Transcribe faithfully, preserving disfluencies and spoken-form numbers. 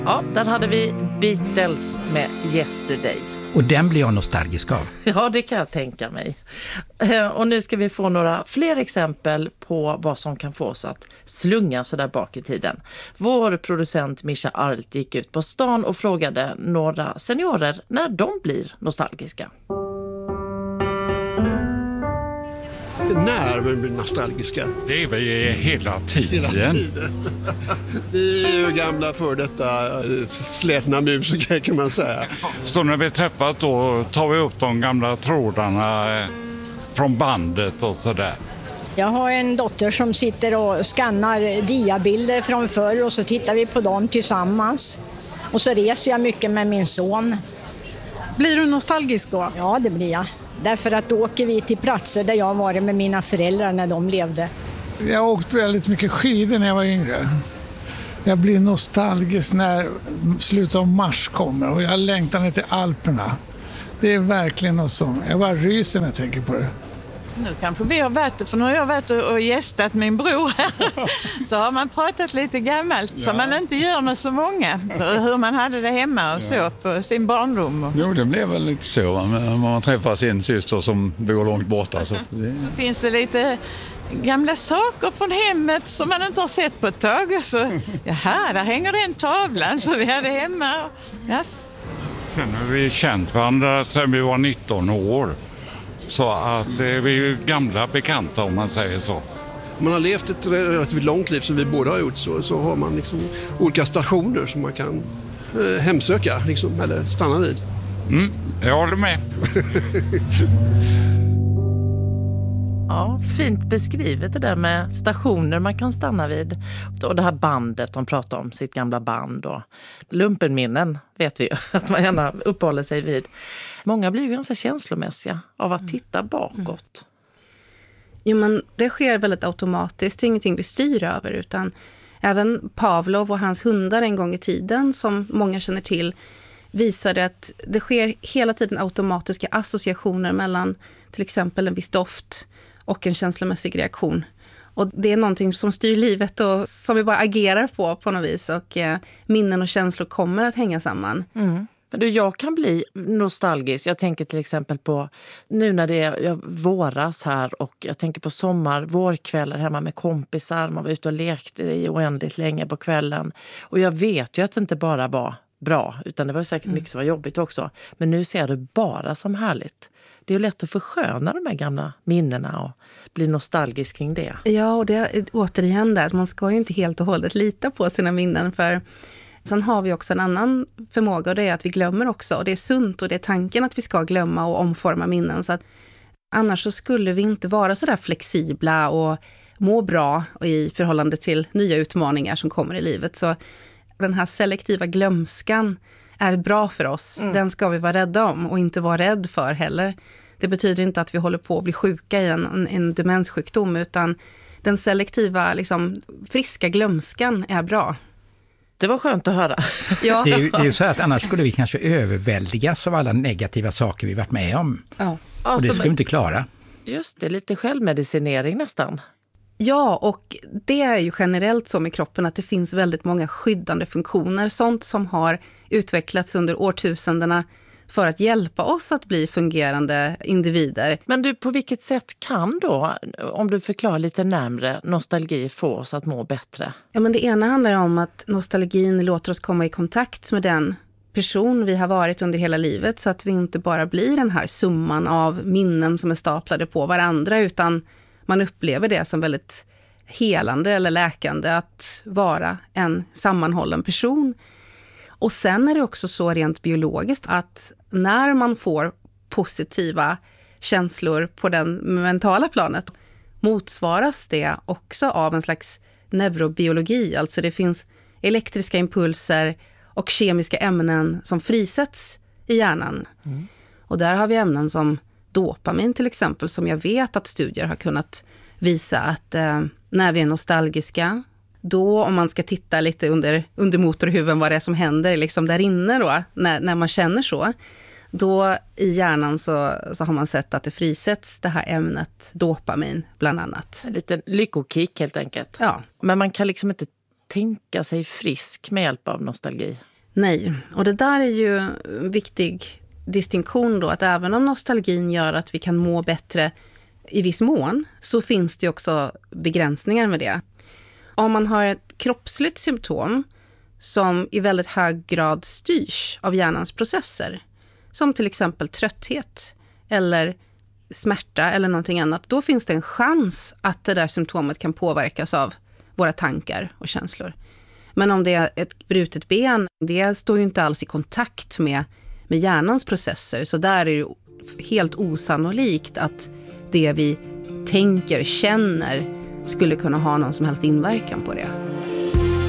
Ja, där hade vi Beatles med Yesterday. Och den blir jag nostalgisk av. Ja, det kan jag tänka mig. Och nu ska vi få några fler exempel på vad som kan få oss att slunga så där bak i tiden. Vår producent Mischa Arlt gick ut på stan och frågade några seniorer när de blir nostalgiska. När vi blir nostalgiska? Det är vi hela tiden. Hela tiden. Vi är ju gamla för detta slätna musiker kan man säga. Så när vi träffas då tar vi upp de gamla trådarna från bandet och sådär. Jag har en dotter som sitter och skannar diabilder från förr och så tittar vi på dem tillsammans. Och så reser jag mycket med min son. Blir du nostalgisk då? Ja, det blir jag. Därför att då åker vi till platser där jag varit med mina föräldrar när de levde. Jag har åkt väldigt mycket skidor när jag var yngre. Jag blir nostalgisk när slutet av mars kommer och jag längtar ner till Alperna. Det är verkligen något som, jag bara ryser när jag tänker på det. Nu kanske vi har varit, för nu har jag varit och gästat min bror så har man pratat lite gammalt ja. Som man inte gör med så många. Hur man hade det hemma och så ja. På sin barnrum. Jo, det blev väl lite så. Om man träffar sin syster som bor långt borta. Så, det... så finns det lite gamla saker från hemmet som man inte har sett på ett tag. Och så, jaha, där hänger den tavlan som vi hade hemma. Ja. Sen har vi känt varandra sedan vi var nitton år. Så att eh, vi är ju gamla bekanta om man säger så. Om man har levt ett relativt långt liv som vi båda har gjort så, så har man liksom olika stationer som man kan eh, hemsöka liksom, eller stanna vid. Mm, jag håller med. Ja, fint beskrivet det där med stationer man kan stanna vid. Och det här bandet de pratar om, sitt gamla band och lumpenminnen vet vi ju att man gärna uppehåller sig vid. Många blir ju ganska känslomässiga av att titta bakåt. Jo, men det sker väldigt automatiskt. Det är ingenting vi styr över utan även Pavlov och hans hundar en gång i tiden som många känner till visade att det sker hela tiden automatiska associationer mellan till exempel en viss doft och en känslomässig reaktion. Och det är någonting som styr livet och som vi bara agerar på på något vis. Och eh, minnen och känslor kommer att hänga samman. Mm. Men du, jag kan bli nostalgisk. Jag tänker till exempel på nu när det är våras här och jag tänker på sommar, vårkvällar hemma med kompisar. Man var ute och lekte i oändligt länge på kvällen. Och jag vet ju att det inte bara var bra utan det var säkert mycket som var jobbigt också. Men nu ser jag det bara som härligt. Det är ju lätt att försköna de här gamla minnena och bli nostalgisk kring det. Ja, och det är återigen där att man ska ju inte helt och hållet lita på sina minnen för sen har vi också en annan förmåga och det är att vi glömmer också. Och det är sunt och det är tanken att vi ska glömma och omforma minnen. Så att annars så skulle vi inte vara så där flexibla och må bra i förhållande till nya utmaningar som kommer i livet. Så den här selektiva glömskan är bra för oss. Mm. Den ska vi vara rädda om och inte vara rädd för heller. Det betyder inte att vi håller på att bli sjuka i en, en, en demenssjukdom utan den selektiva, liksom, friska glömskan är bra. Det var skönt att höra. Ja. Det är ju det är ju så att annars skulle vi kanske överväldigas av alla negativa saker vi varit med om. Ja. Och det ska vi inte klara. Just det, lite självmedicinering nästan. Ja, och det är ju generellt så med kroppen att det finns väldigt många skyddande funktioner. Sånt som har utvecklats under årtusendena för att hjälpa oss att bli fungerande individer. Men du, på vilket sätt kan då, om du förklarar lite närmare, nostalgi få oss att må bättre? Ja, men det ena handlar om att nostalgin låter oss komma i kontakt med den person vi har varit under hela livet så att vi inte bara blir den här summan av minnen som är staplade på varandra utan man upplever det som väldigt helande eller läkande att vara en sammanhållen person. Och sen är det också så rent biologiskt att när man får positiva känslor på den mentala planet motsvaras det också av en slags neurobiologi. Alltså det finns elektriska impulser och kemiska ämnen som frisätts i hjärnan. Mm. Och där har vi ämnen som dopamin till exempel som jag vet att studier har kunnat visa att eh, när vi är nostalgiska då om man ska titta lite under, under motorhuven vad det är som händer liksom där inne då när, när man känner så då i hjärnan så, så har man sett att det frisätts det här ämnet dopamin bland annat. En liten lyckokick helt enkelt. Ja. Men man kan liksom inte tänka sig frisk med hjälp av nostalgi. Nej, och det där är ju en viktig distinktion då, att även om nostalgin gör att vi kan må bättre i viss mån, så finns det också begränsningar med det. Om man har ett kroppsligt symptom som i väldigt hög grad styrs av hjärnans processer, som till exempel trötthet eller smärta eller någonting annat, då finns det en chans att det där symptomet kan påverkas av våra tankar och känslor. Men om det är ett brutet ben, det står ju inte alls i kontakt med, med hjärnans processer, så där är det helt osannolikt att det vi tänker, känner skulle kunna ha någon som helst inverkan på det.